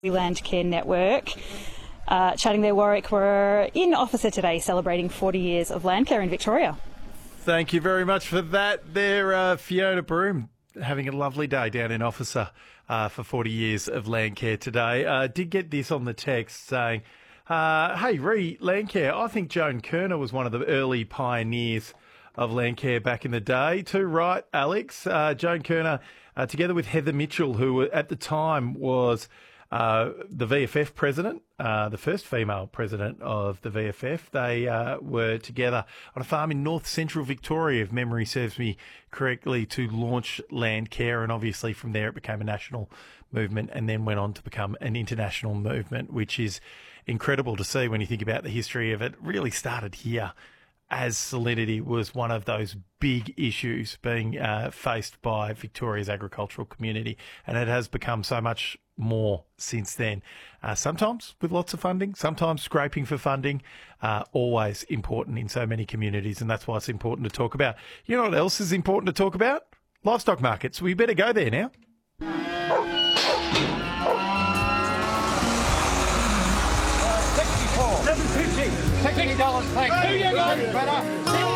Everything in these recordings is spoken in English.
Landcare Network. Chatting there, Warwick, we're in Officer today celebrating 40 years of Landcare in Victoria. Thank you very much for that there, Fiona Broom, having a lovely day down in Officer for 40 years of Landcare today. Did get this on the text saying, hey, re Landcare, I think Joan Kerner was one of the early pioneers of Landcare back in the day. Too right, Alex. Joan Kerner, together with Heather Mitchell, who at the time was the VFF president, the first female president of the VFF. They were together on a farm in north central Victoria, if memory serves me correctly, to launch Landcare. And obviously from there it became a national movement and then went on to become an international movement, which is incredible to see when you think about the history of it. Really started here as salinity was one of those big issues being faced by Victoria's agricultural community, and it has become so much more since then. Sometimes with lots of funding, sometimes scraping for funding, always important in so many communities, and that's why it's important to talk about. You know what else is important to talk about? Livestock markets. We better go there now. $60, thanks. Here you go, better.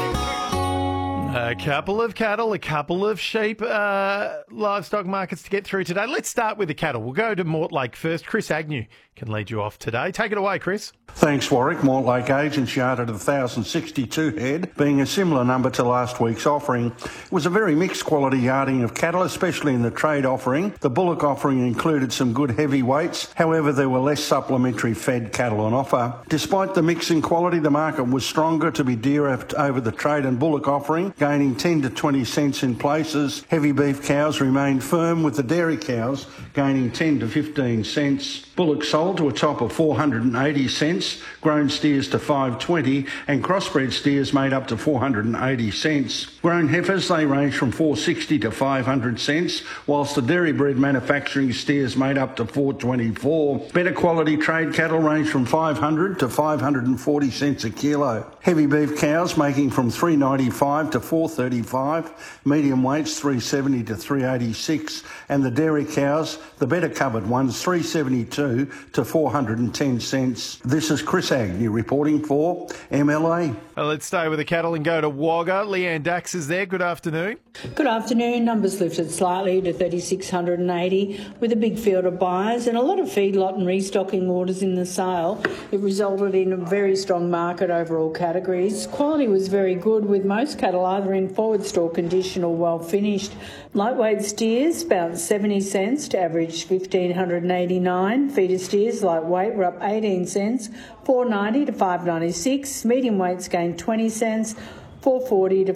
A couple of cattle, a couple of sheep, livestock markets to get through today. Let's start with the cattle. We'll go to Mortlake first. Chris Agnew can lead you off today. Take it away, Chris. Thanks, Warwick. Mortlake agents yarded 1,062 head, being a similar number to last week's offering. It was a very mixed quality yarding of cattle, especially in the trade offering. The bullock offering included some good heavyweights. However, there were less supplementary fed cattle on offer. Despite the mix in quality, the market was stronger to be dearer over the trade and bullock offering, gaining 10 to 20 cents in places. Heavy beef cows remained firm, with the dairy cows gaining 10 to 15 cents. Bullock sold to a top of 480 cents, grown steers to 520, and crossbred steers made up to 480 cents. Grown heifers, they range from 460 to 500 cents, whilst the dairy bred manufacturing steers made up to 424. Better quality trade cattle range from 500 to 540 cents a kilo. Heavy beef cows making from 395 to 435, medium weights 370 to 386, and the dairy cows, the better covered ones, 372 to 410 cents. This is Chris Agnew reporting for MLA. Well, let's stay with the cattle and go to Wagga. Leanne Dax is there. Good afternoon. Good afternoon. Numbers lifted slightly to 3,680 with a big field of buyers and a lot of feedlot and restocking orders in the sale. It resulted in a very strong market over all categories. Quality was very good, with most cattle either in forward store condition or well finished. Lightweight steers bounced 70 cents to average 1,589. Feeder steers lightweight were up 18 cents, 490 to 596. Medium weights gained 20 cents, 440 to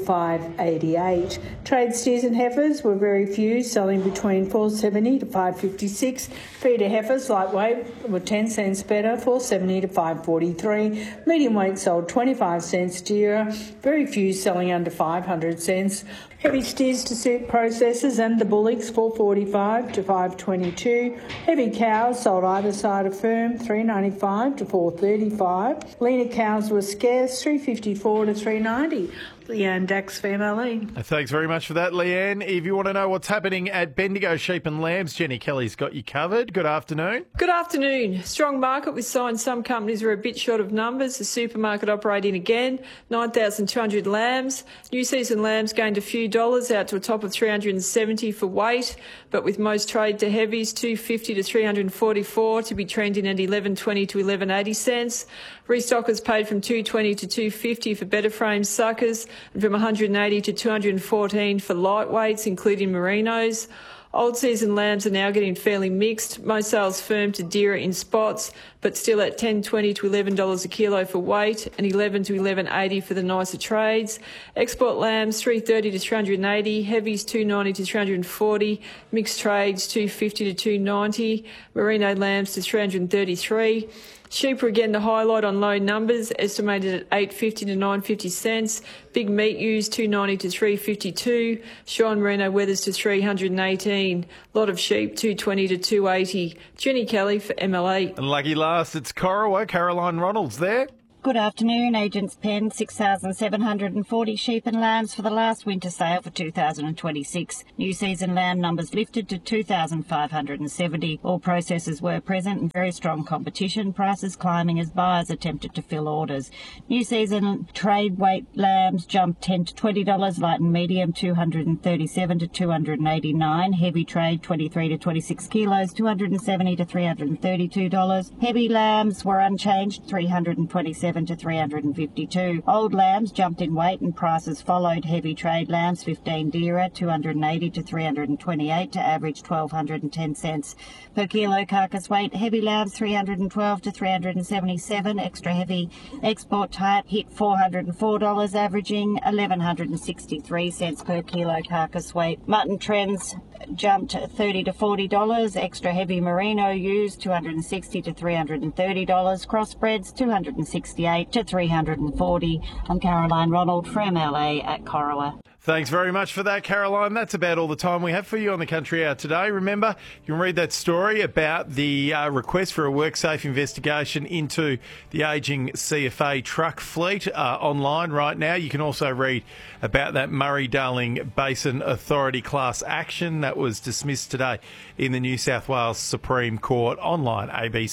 588. Trade steers and heifers were very few, selling between 470 to 556. Feeder heifers lightweight were 10 cents better, 470 to 543. Medium weight sold 25 cents dearer, very few selling under 500 cents. Heavy steers to suit processors and the bullocks 445 to 522. Heavy cows sold either side of firm 395 to 435. Leaner cows were scarce 354 to 390. Leanne Dax for MLE. Thanks very much for that, Leanne. If you want to know what's happening at Bendigo Sheep and Lambs, Jenny Kelly's got you covered. Good afternoon. Good afternoon. Strong market with signs some companies are a bit short of numbers. The supermarket operating again, 9,200 lambs. New season lambs gained a few dollars out to a top of 370 for weight, but with most trade to heavies, 250 to 344 to be trending at 11.20 to 11.80 cents. Restockers paid from 220 to 250 for better frame suckers and from 180 to 214 for lightweights, including merinos. Old season lambs are now getting fairly mixed. Most sales firm to dearer in spots, but still at $10.20 to $11 a kilo for weight and $11 to $11.80 for the nicer trades. Export lambs $330 to $380, heavies $290 to $340, mixed trades $250 to $290, merino lambs to $333. Sheep are again the highlight on low numbers, estimated at $8.50 to 9.50 cents. Big meat ewes $290 to $352. Shine merino wethers to $318. Lot of sheep $220 to $280. Jenny Kelly for MLA. And lucky last, it's Corowa. Caroline Ronalds there. Good afternoon. Agents penned 6,740 sheep and lambs for the last winter sale for 2026. New season lamb numbers lifted to 2,570. All processors were present and very strong competition, prices climbing as buyers attempted to fill orders. New season trade weight lambs jumped $10 to $20, light and medium $237 to $289, heavy trade 23 to 26 kilos, $270 to $332. Heavy lambs were unchanged, $327 to $352. Old lambs jumped in weight and prices followed. Heavy trade lambs 15 dearer, $280 to $328 to average 1,210 cents per kilo carcass weight. Heavy lambs $312 to $377. Extra heavy export type hit $404, averaging 1,163 cents per kilo carcass weight. Mutton trends jumped $30 to $40. Extra heavy merino ewes $260 to $330. Crossbreds $268 to $340. I'm Caroline Ronald from LA at Corowa. Thanks very much for that, Caroline. That's about all the time we have for you on the Country Hour today. Remember, you can read that story about the request for a WorkSafe investigation into the ageing CFA truck fleet online right now. You can also read about that Murray-Darling Basin Authority class action that was dismissed today in the New South Wales Supreme Court online,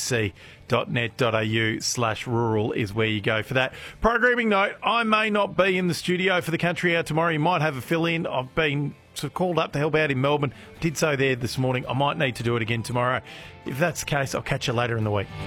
abc.net.au/rural is where you go for that. Programming note, I may not be in the studio for the Country Hour tomorrow. You might have a fill-in. I've been sort of called up to help out in Melbourne. I did so there this morning. I might need to do it again tomorrow. If that's the case, I'll catch you later in the week.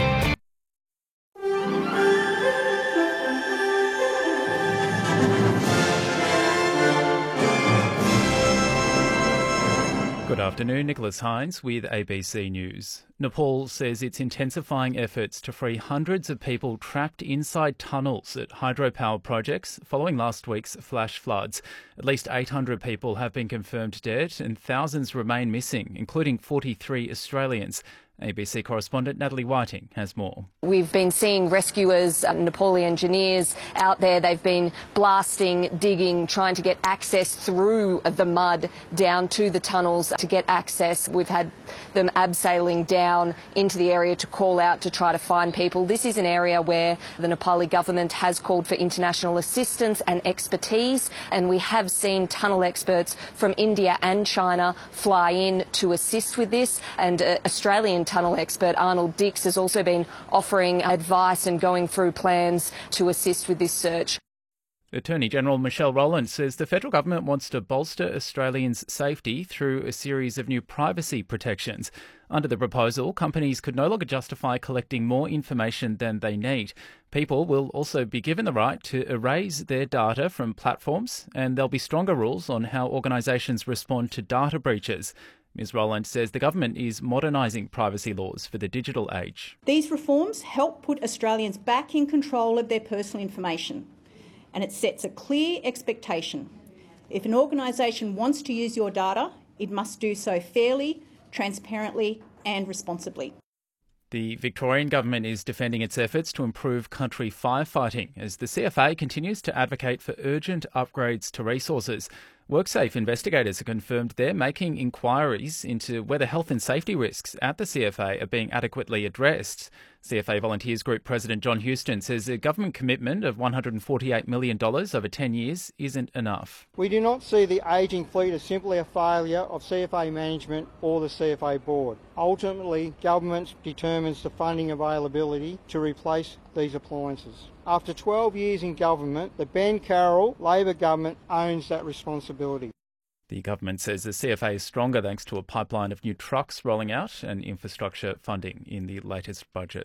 Good afternoon, Nicholas Hines with ABC News. Nepal says it's intensifying efforts to free hundreds of people trapped inside tunnels at hydropower projects following last week's flash floods. At least 800 people have been confirmed dead and thousands remain missing, including 43 Australians. ABC correspondent Natalie Whiting has more. We've been seeing rescuers, Nepali engineers out there. They've been blasting, digging, trying to get access through the mud down to the tunnels to get access. We've had them abseiling down into the area to call out to try to find people. This is an area where the Nepali government has called for international assistance and expertise, and we have seen tunnel experts from India and China fly in to assist with this, and Australian tunnel expert Arnold Dix has also been offering advice and going through plans to assist with this search. Attorney General Michelle Rowland says the federal government wants to bolster Australians' safety through a series of new privacy protections. Under the proposal, companies could no longer justify collecting more information than they need. People will also be given the right to erase their data from platforms, and there'll be stronger rules on how organisations respond to data breaches. Ms Rowland says the government is modernising privacy laws for the digital age. These reforms help put Australians back in control of their personal information, and it sets a clear expectation. If an organisation wants to use your data, it must do so fairly, transparently and responsibly. The Victorian government is defending its efforts to improve country firefighting as the CFA continues to advocate for urgent upgrades to resources. WorkSafe investigators have confirmed they're making inquiries into whether health and safety risks at the CFA are being adequately addressed. CFA Volunteers Group President John Houston says a government commitment of $148 million over 10 years isn't enough. We do not see the ageing fleet as simply a failure of CFA management or the CFA board. Ultimately, government determines the funding availability to replace these appliances. After 12 years in government, the Ben Carroll Labor government owns that responsibility. The government says the CFA is stronger thanks to a pipeline of new trucks rolling out and infrastructure funding in the latest budget.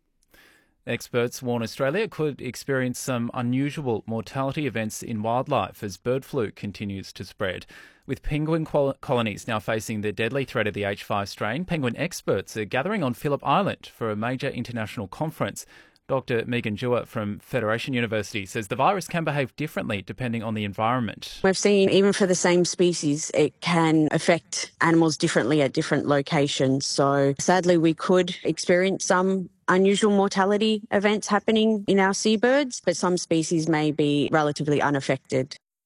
Experts warn Australia could experience some unusual mortality events in wildlife as bird flu continues to spread. With penguin colonies now facing the deadly threat of the H5 strain, penguin experts are gathering on Phillip Island for a major international conference. Dr Megan Jewett from Federation University says the virus can behave differently depending on the environment. We've seen even for the same species, it can affect animals differently at different locations. So sadly, we could experience some unusual mortality events happening in our seabirds, but some species may be relatively unaffected.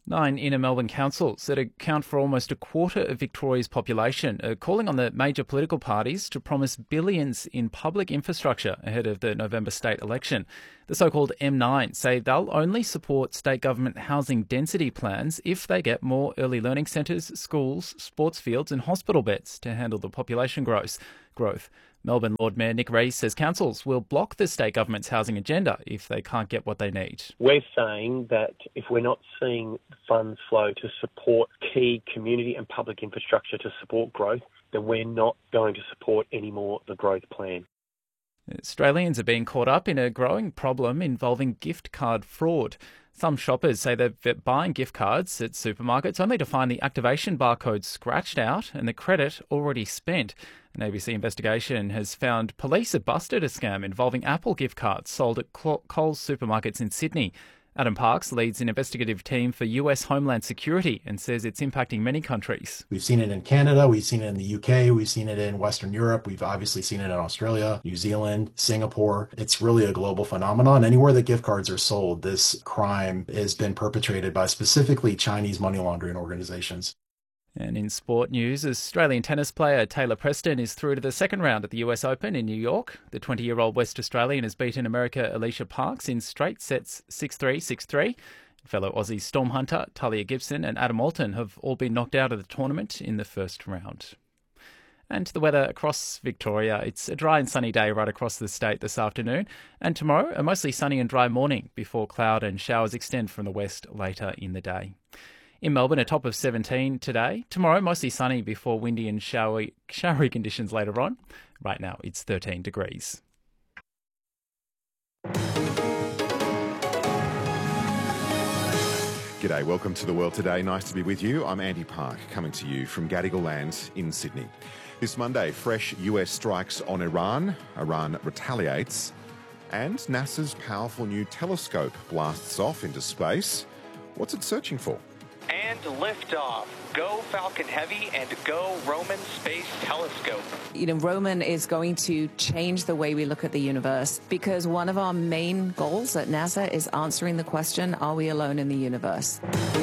9 inner Melbourne councils that account for almost a quarter of Victoria's population are calling on the major political parties to promise billions in public infrastructure ahead of the November state election. The so-called M9 say they'll only support state government housing density plans if they get more early learning centres, schools, sports fields and hospital beds to handle the population growth. Melbourne Lord Mayor Nick Rees says councils will block the state government's housing agenda if they can't get what they need. We're saying that if we're not seeing funds flow to support key community and public infrastructure to support growth, then we're not going to support any more the growth plan. Australians are being caught up in a growing problem involving gift card fraud. Some shoppers say they're buying gift cards at supermarkets only to find the activation barcode scratched out and the credit already spent. An ABC investigation has found police have busted a scam involving Apple gift cards sold at Coles supermarkets in Sydney. Adam Parks leads an investigative team for US Homeland Security and says it's impacting many countries. We've seen it in Canada, we've seen it in the UK, we've seen it in Western Europe, we've obviously seen it in Australia, New Zealand, Singapore. It's really a global phenomenon. Anywhere that gift cards are sold, this crime has been perpetrated by specifically Chinese money laundering organizations. And in sport news, Australian tennis player Taylor Preston is through to the second round at the US Open in New York. The 20-year-old West Australian has beaten America Alicia Parks in straight sets 6-3, 6-3. Fellow Aussie Storm Hunter, Talia Gibson and Adam Alton have all been knocked out of the tournament in the first round. And the weather across Victoria, it's a dry and sunny day right across the state this afternoon. And tomorrow, a mostly sunny and dry morning before cloud and showers extend from the west later in the day. In Melbourne, a top of 17 today. Tomorrow, mostly sunny before windy and showery conditions later on. Right now, it's 13 degrees. G'day, welcome to The World Today. Nice to be with you. I'm Andy Park, coming to you from Gadigal Land in Sydney. This Monday, fresh US strikes on Iran. Iran retaliates. And NASA's powerful new telescope blasts off into space. What's it searching for? And liftoff. Go Falcon Heavy and go Roman Space Telescope. Roman is going to change the way we look at the universe because one of our main goals at NASA is answering the question, are we alone in the universe?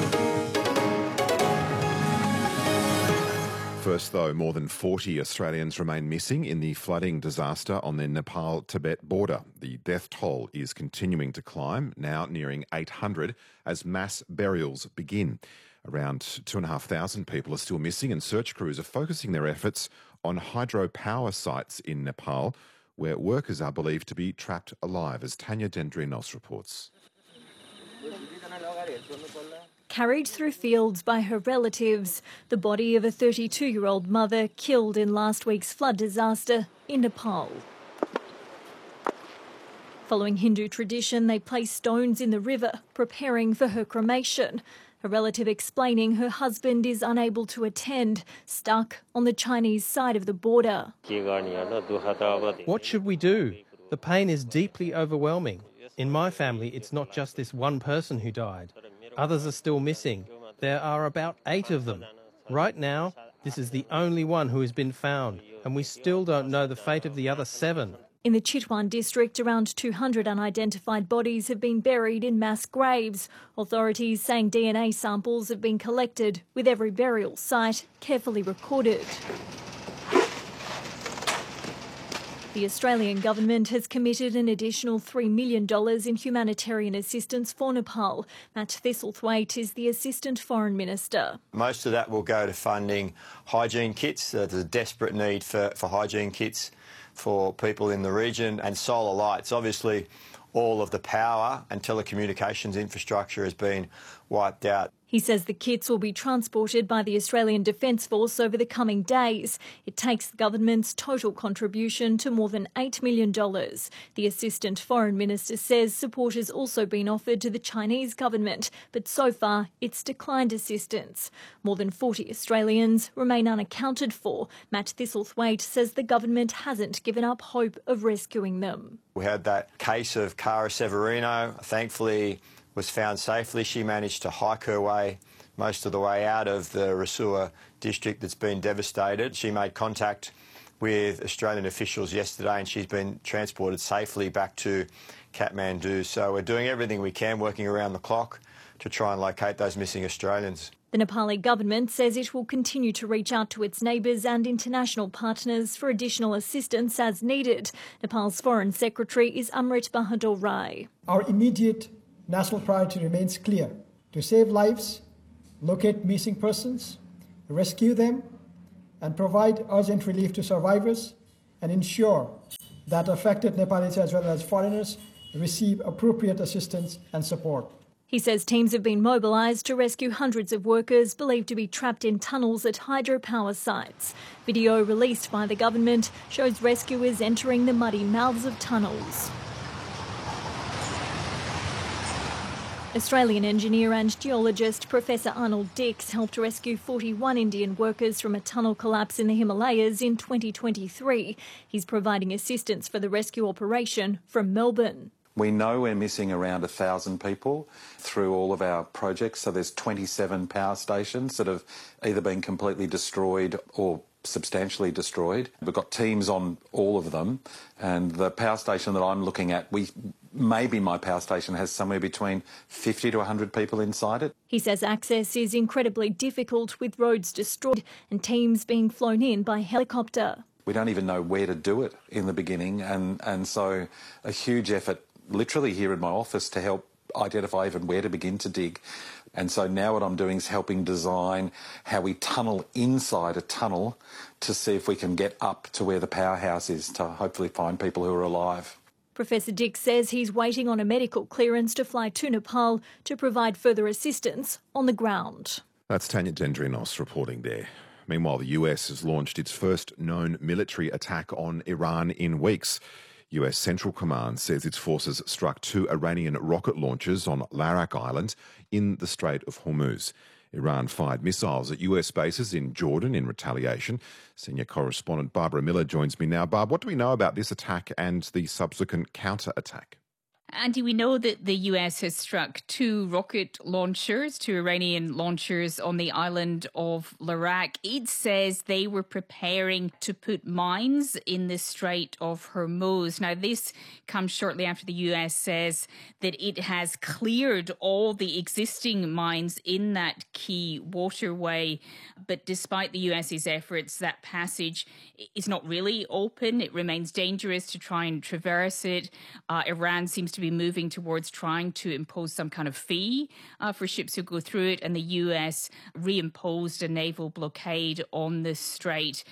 First, though, more than 40 Australians remain missing in the flooding disaster on the Nepal-Tibet border. The death toll is continuing to climb, now nearing 800, as mass burials begin. Around 2,500 people are still missing, and search crews are focusing their efforts on hydropower sites in Nepal, where workers are believed to be trapped alive, as Tanya Dendrinos reports. Carried through fields by her relatives, the body of a 32-year-old mother killed in last week's flood disaster in Nepal. Following Hindu tradition, they place stones in the river, preparing for her cremation. A relative explaining her husband is unable to attend, stuck on the Chinese side of the border. What should we do? The pain is deeply overwhelming. In my family, it's not just this one person who died. Others are still missing. There are about 8 of them. Right now, this is the only one who has been found, and we still don't know the fate of the other 7. In the Chitwan district, around 200 unidentified bodies have been buried in mass graves. Authorities saying DNA samples have been collected, with every burial site carefully recorded. The Australian government has committed an additional $3 million in humanitarian assistance for Nepal. Matt Thistlethwaite is the Assistant Foreign Minister. Most of that will go to funding hygiene kits. There's a desperate need for hygiene kits for people in the region, and solar lights. Obviously, all of the power and telecommunications infrastructure has been wiped out. He says the kits will be transported by the Australian Defence Force over the coming days. It takes the government's total contribution to more than $8 million. The Assistant Foreign Minister says support has also been offered to the Chinese government, but so far it's declined assistance. More than 40 Australians remain unaccounted for. Matt Thistlethwaite says the government hasn't given up hope of rescuing them. We had that case of Cara Severino. Thankfully, was found safely. She managed to hike her way most of the way out of the Rasua district that's been devastated. She made contact with Australian officials yesterday and she's been transported safely back to Kathmandu. So we're doing everything we can, working around the clock, to try and locate those missing Australians. The Nepali government says it will continue to reach out to its neighbours and international partners for additional assistance as needed. Nepal's Foreign Secretary is Amrit Bahadur Rai. Our immediate national priority remains clear: to save lives, locate missing persons, rescue them, and provide urgent relief to survivors, and ensure that affected Nepalis as well as foreigners receive appropriate assistance and support. He says teams have been mobilised to rescue hundreds of workers believed to be trapped in tunnels at hydropower sites. Video released by the government shows rescuers entering the muddy mouths of tunnels. Australian engineer and geologist Professor Arnold Dix helped rescue 41 Indian workers from a tunnel collapse in the Himalayas in 2023. He's providing assistance for the rescue operation from Melbourne. We know we're missing around 1,000 people through all of our projects. So there's 27 power stations that have either been completely destroyed or substantially destroyed. We've got teams on all of them, and the power station that I'm looking at, maybe my power station has somewhere between 50 to 100 people inside it. He says access is incredibly difficult with roads destroyed and teams being flown in by helicopter. We don't even know where to do it in the beginning, and so a huge effort literally here in my office to help identify even where to begin to dig. And so now what I'm doing is helping design how we tunnel inside a tunnel to see if we can get up to where the powerhouse is to hopefully find people who are alive. Professor Dix says he's waiting on a medical clearance to fly to Nepal to provide further assistance on the ground. That's Tanya Dendrinos reporting there. Meanwhile, the US has launched its first known military attack on Iran in weeks. US Central Command says its forces struck 2 Iranian rocket launchers on Larak Island in the Strait of Hormuz. Iran fired missiles at US bases in Jordan in retaliation. Senior correspondent Barbara Miller joins me now. Barb, what do we know about this attack and the subsequent counter-attack? Andy, we know that the US has struck 2 rocket launchers, 2 Iranian launchers on the island of Larak. It says they were preparing to put mines in the Strait of Hormuz. Now, this comes shortly after the US says that it has cleared all the existing mines in that key waterway. But despite the US's efforts, that passage is not really open. It remains dangerous to try and traverse it. Iran seems to be moving towards trying to impose some kind of fee for ships who go through it, and the US reimposed a naval blockade on the strait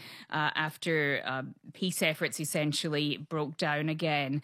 after peace efforts essentially broke down again.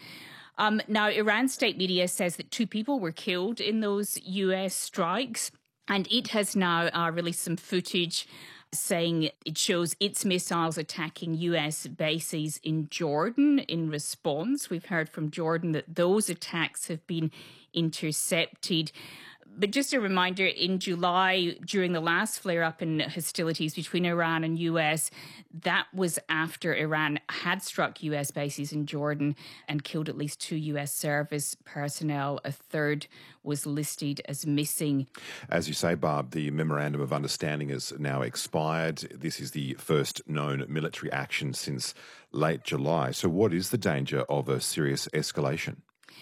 Now, Iran's state media says that 2 people were killed in those US strikes, and it has now released some footage saying it shows its missiles attacking US bases in Jordan in response. We've heard from Jordan that those attacks have been intercepted. But just a reminder, in July, during the last flare-up in hostilities between Iran and US, that was after Iran had struck US bases in Jordan and killed at least 2 US service personnel. A third was listed as missing. As you say, Barb, the Memorandum of Understanding has now expired. This is the first known military action since late July. So what is the danger of a serious escalation?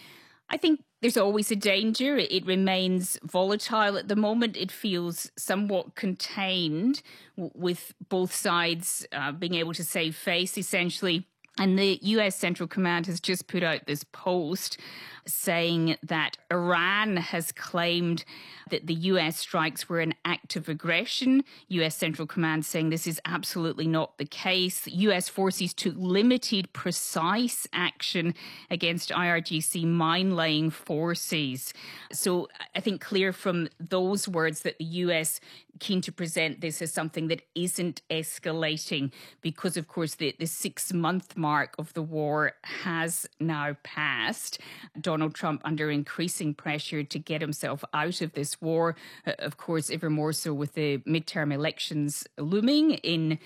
I think there's always a danger. It remains volatile. At the moment, it feels somewhat contained, with both sides being able to save face, essentially. And the US Central Command has just put out this post saying that Iran has claimed that the US strikes were an act of aggression. US Central Command saying this is absolutely not the case. US forces took limited, precise action against IRGC mine-laying forces. So I think clear from those words that the US keen to present this as something that isn't escalating because, of course, the 6-month mark of the war has now passed. Donald Trump under increasing pressure to get himself out of this war, of course, ever more so with the midterm elections looming in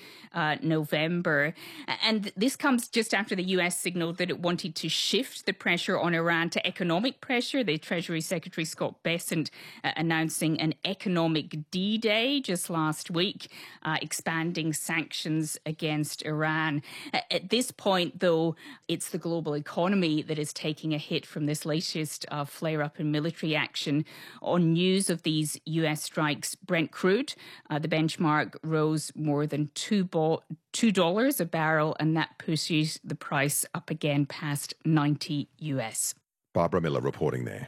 November. And this comes just after the US signaled that it wanted to shift the pressure on Iran to economic pressure. The Treasury Secretary Scott Bessent announcing an economic D-Day just last week, expanding sanctions against Iran. At this point, though, it's the global economy that is taking a hit from this Australia's latest flare-up in military action. On news of these US strikes, Brent crude, the benchmark rose more than $2 a barrel, and that pushes the price up again past 90 US. Barbara Miller reporting there.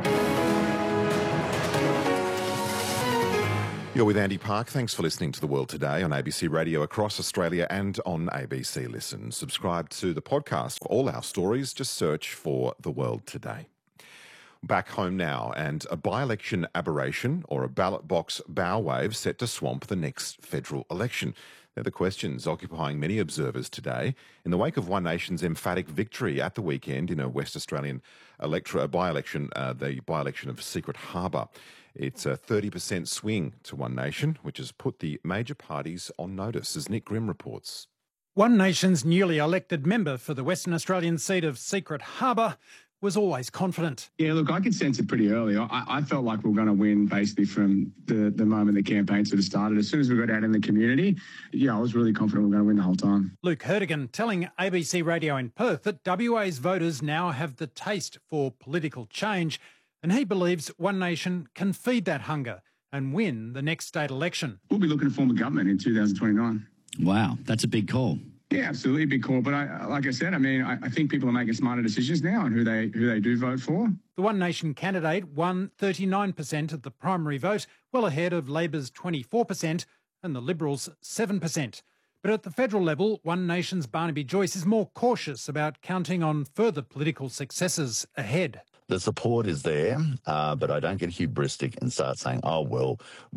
You're with Andy Park. Thanks for listening to The World Today on ABC Radio across Australia and on ABC Listen. Subscribe to the podcast for all our stories. Just search for The World Today. Back home now, and a by-election aberration or a ballot box bow wave set to swamp the next federal election. They're the questions occupying many observers today in the wake of One Nation's emphatic victory at the weekend in a West Australian by-election, the by-election of Secret Harbour. It's a 30% swing to One Nation, which has put the major parties on notice, as Nick Grimm reports. One Nation's newly elected member for the Western Australian seat of Secret Harbour was always confident. Yeah, look, I could sense it pretty early. I felt like we were going to win basically from the moment the campaign sort of started. As soon as we got out in the community, I was really confident we were going to win the whole time. Luke Hertigan telling ABC Radio in Perth that WA's voters now have the taste for political change, and he believes One Nation can feed that hunger and win the next state election. We'll be looking to form a government in 2029. Wow, that's a big call. Yeah, absolutely, big call. But like I said, I think people are making smarter decisions now on who they do vote for. The One Nation candidate won 39% of the primary vote, well ahead of Labor's 24% and the Liberals' 7%. But at the federal level, One Nation's Barnaby Joyce is more cautious about counting on further political successes ahead. The support is there, but I don't get hubristic and start saying, we're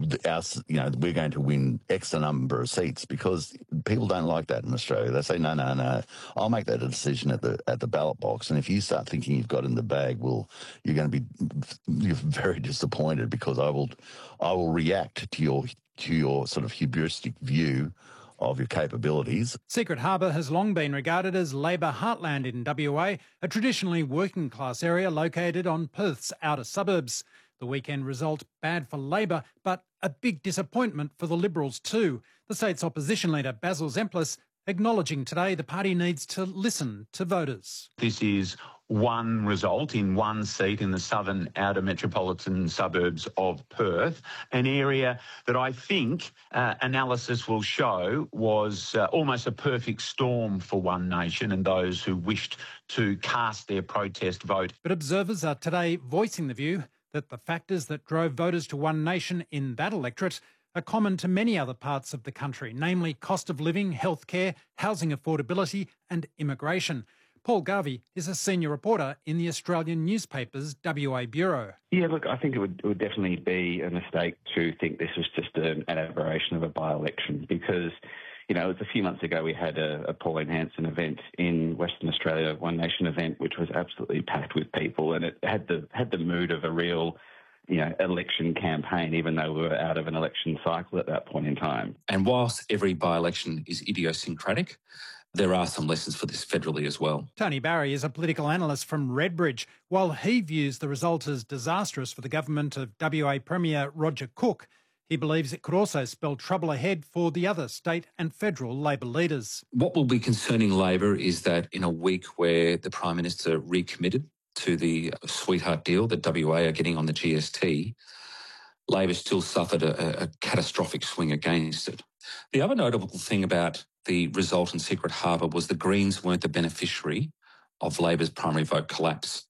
going to win X number of seats, because people don't like that in Australia. They say, no, I'll make that a decision at the ballot box. And if you start thinking you've got it in the bag, you're going to be very disappointed, because I will react to your sort of hubristic view of your capabilities. Secret Harbour has long been regarded as Labor heartland in WA, a traditionally working-class area located on Perth's outer suburbs. The weekend result bad for Labor, but a big disappointment for the Liberals too. The state's opposition leader, Basil Zemplis, acknowledging today the party needs to listen to voters. This is one result in one seat in the southern outer metropolitan suburbs of Perth, an area that I think analysis will show was almost a perfect storm for One Nation and those who wished to cast their protest vote. But observers are today voicing the view that the factors that drove voters to One Nation in that electorate are common to many other parts of the country, namely cost of living, healthcare, housing affordability and immigration. Paul Garvey is a senior reporter in the Australian newspaper's WA Bureau. Yeah, look, I think it would definitely be a mistake to think this was just an aberration of a by-election, because, it was a few months ago we had a Pauline Hanson event in Western Australia, One Nation event, which was absolutely packed with people, and it had the mood of a real election campaign, even though we were out of an election cycle at that point in time. And whilst every by-election is idiosyncratic, there are some lessons for this federally as well. Tony Barry is a political analyst from Redbridge. While he views the result as disastrous for the government of WA Premier Roger Cook, he believes it could also spell trouble ahead for the other state and federal Labor leaders. What will be concerning Labor is that in a week where the Prime Minister recommitted to the sweetheart deal that WA are getting on the GST, Labor still suffered a catastrophic swing against it. The other notable thing about the result in Secret Harbour was the Greens weren't the beneficiary of Labor's primary vote collapse.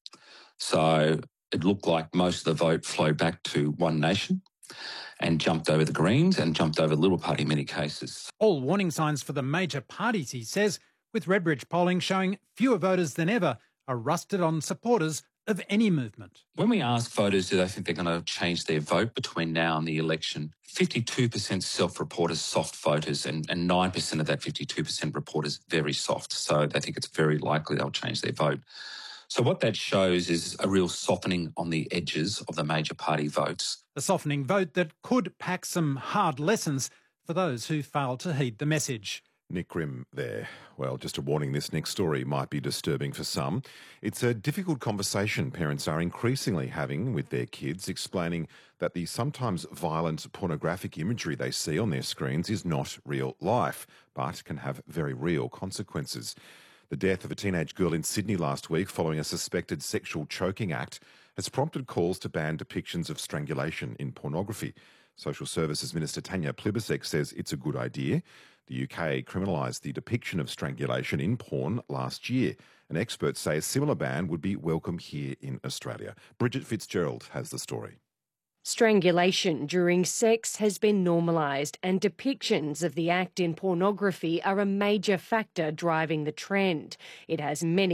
So it looked like most of the vote flowed back to One Nation and jumped over the Greens and jumped over the Liberal Party in many cases. All warning signs for the major parties, he says, with Redbridge polling showing fewer voters than ever are rusted on supporters of any movement. When we ask voters do they think they're going to change their vote between now and the election, 52% self-report as soft voters and 9% of that 52% report as very soft. So they think it's very likely they'll change their vote. So what that shows is a real softening on the edges of the major party votes. A softening vote that could pack some hard lessons for those who fail to heed the message. Nick Grimm there. Well, just a warning, this next story might be disturbing for some. It's a difficult conversation parents are increasingly having with their kids, explaining that the sometimes violent pornographic imagery they see on their screens is not real life, but can have very real consequences. The death of a teenage girl in Sydney last week following a suspected sexual choking act has prompted calls to ban depictions of strangulation in pornography. Social Services Minister Tanya Plibersek says it's a good idea. The UK criminalised the depiction of strangulation in porn last year, and experts say a similar ban would be welcome here in Australia. Bridget Fitzgerald has the story. Strangulation during sex has been normalised, and depictions of the act in pornography are a major factor driving the trend. It has many